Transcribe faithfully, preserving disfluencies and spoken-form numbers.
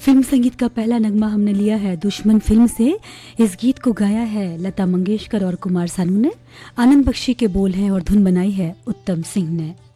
Film संगीत का पहला नगमा हमने लिया है दुश्मन फिल्म से। इस गीत को गाया है लता मंगेशकर और कुमार सानू ने। आनंद बख्शी के बोल हैं और धुन बनाई है उत्तम सिंह ने।